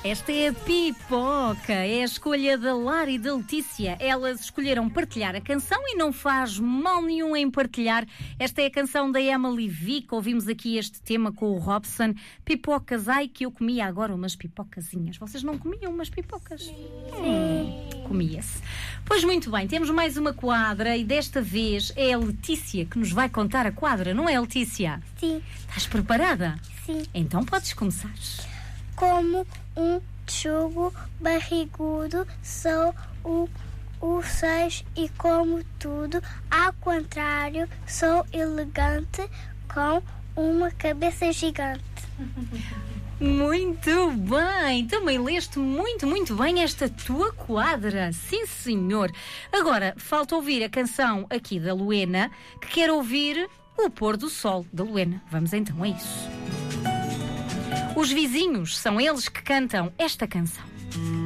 Esta é a Pipoca, é a escolha da Lara e da Letícia. Elas escolheram partilhar a canção e não faz mal nenhum em partilhar. Esta é a canção da Emily Vick. Ouvimos aqui este tema com o Robson. Pipocas, ai que eu comia agora umas pipocazinhas. Vocês não comiam umas pipocas? Sim. Comia-se. Pois muito bem, temos mais uma quadra e desta vez é a Letícia que nos vai contar a quadra, não é, Letícia? Sim. Estás preparada? Sim. Então podes começar. Como um tchugo barrigudo, sou o 6 e como tudo, ao contrário, sou elegante com uma cabeça gigante. Muito bem, também leste muito bem esta tua quadra, sim senhor. Agora, falta ouvir a canção aqui da Luena, que quer ouvir o pôr do sol da Luena. Vamos então a isso. Os vizinhos são eles que cantam esta canção.